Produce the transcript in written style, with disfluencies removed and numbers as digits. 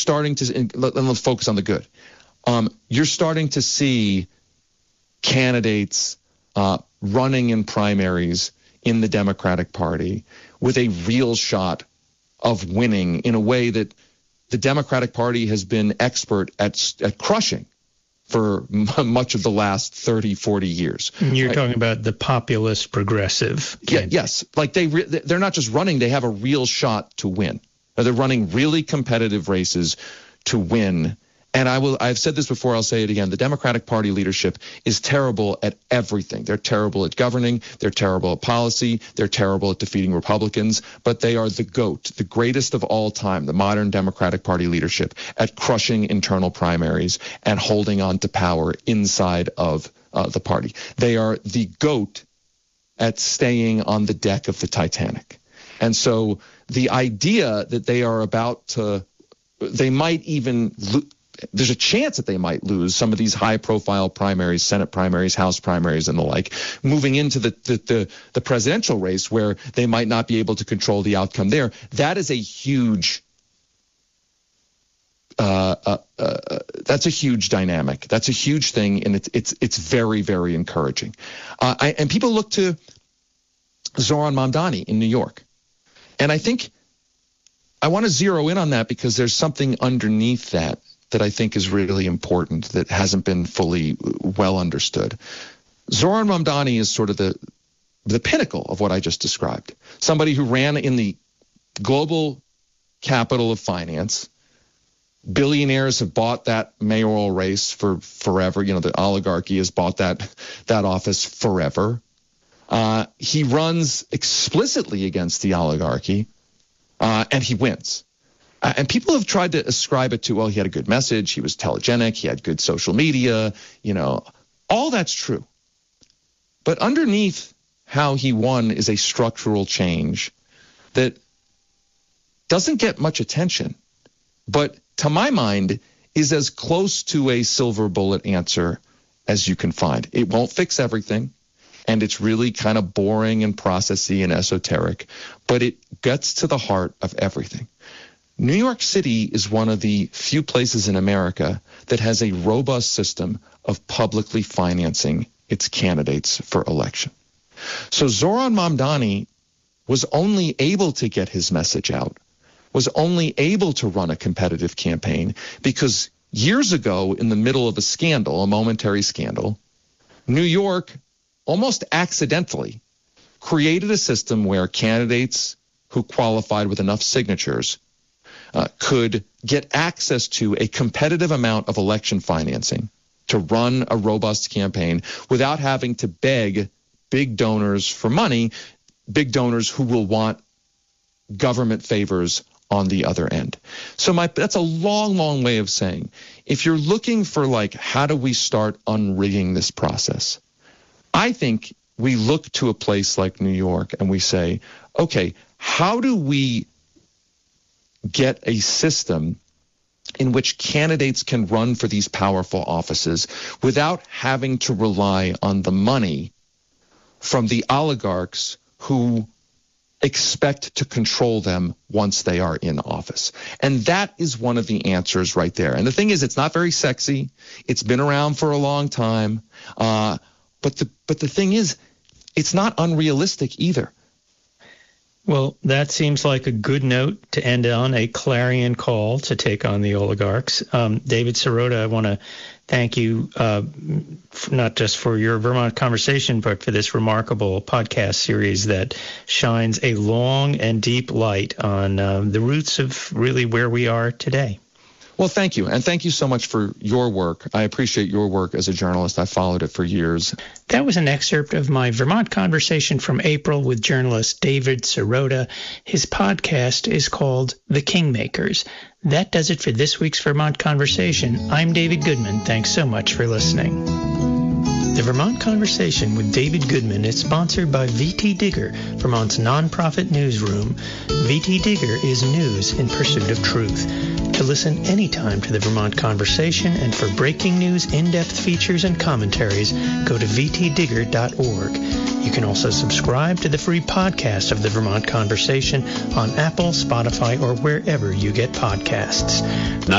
starting to, let's focus on the good. You're starting to see candidates running in primaries in the Democratic Party with a real shot of winning in a way that the Democratic Party has been expert at crushing for much of the last 30, 40 years. You're talking about the populist progressive. Yes. Like they're not just running, they have a real shot to win. They're running really competitive races to win. And I've said this before, I'll say it again. The Democratic Party leadership is terrible at everything. They're terrible at governing. They're terrible at policy. They're terrible at defeating Republicans. But they are the GOAT, the greatest of all time, the modern Democratic Party leadership, at crushing internal primaries and holding on to power inside of the party. They are the GOAT at staying on the deck of the Titanic. And so the idea that they are about to, they might even there's a chance that they might lose some of these high-profile primaries, Senate primaries, House primaries, and the like, moving into the presidential race where they might not be able to control the outcome there. That is a huge that's a huge dynamic. That's a huge thing, and it's very, very encouraging. And people look to Zohran Mamdani in New York, and I think I want to zero in on that because there's something underneath that I think is really important that hasn't been fully well understood. Zohran Mamdani is sort of the pinnacle of what I just described. Somebody who ran in the global capital of finance. Billionaires have bought that mayoral race for forever. You know, the oligarchy has bought that office forever. He runs explicitly against the oligarchy, and he wins. And people have tried to ascribe it to, well, he had a good message, he was telegenic, he had good social media, you know, all that's true. But underneath how he won is a structural change that doesn't get much attention, but to my mind is as close to a silver bullet answer as you can find. It won't fix everything, and it's really kind of boring and processy and esoteric, but it gets to the heart of everything. New York City is one of the few places in America that has a robust system of publicly financing its candidates for election. So Zohran Mamdani was only able to get his message out, was only able to run a competitive campaign because years ago, in the middle of a scandal, a momentary scandal, New York almost accidentally created a system where candidates who qualified with enough signatures could get access to a competitive amount of election financing to run a robust campaign without having to beg big donors for money, big donors who will want government favors on the other end. So that's a long, long way of saying, if you're looking for like, how do we start unrigging this process? I think we look to a place like New York and we say, okay, how do we get a system in which candidates can run for these powerful offices without having to rely on the money from the oligarchs who expect to control them once they are in office? And that is one of the answers right there. And the thing is, it's not very sexy. It's been around for a long time. But the thing is, it's not unrealistic either. Well, that seems like a good note to end on, a clarion call to take on the oligarchs. David Sirota, I want to thank you not just for your Vermont Conversation, but for this remarkable podcast series that shines a long and deep light on the roots of really where we are today. Well, thank you. And thank you so much for your work. I appreciate your work as a journalist. I followed it for years. That was an excerpt of my Vermont Conversation from April with journalist David Sirota. His podcast is called The Kingmakers. That does it for this week's Vermont Conversation. I'm David Goodman. Thanks so much for listening. The Vermont Conversation with David Goodman is sponsored by VT Digger, Vermont's nonprofit newsroom. VT Digger is news in pursuit of truth. To listen anytime to the Vermont Conversation and for breaking news, in-depth features, and commentaries, go to vtdigger.org. You can also subscribe to the free podcast of the Vermont Conversation on Apple, Spotify, or wherever you get podcasts.